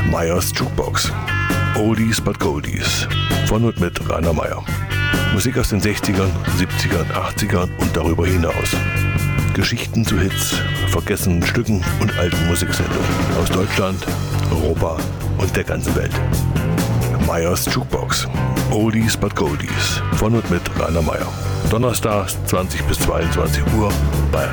Meyers Jukebox. Oldies but Goldies. Von und mit Rainer Meyer. Musik aus den 60ern, 70ern, 80ern und darüber hinaus. Geschichten zu Hits, vergessenen Stücken und alten Musiksendungen aus Deutschland, Europa und der ganzen Welt. Meyers Jukebox. Oldies but Goldies. Von und mit Rainer Meyer. Donnerstags 20 bis 22 Uhr bei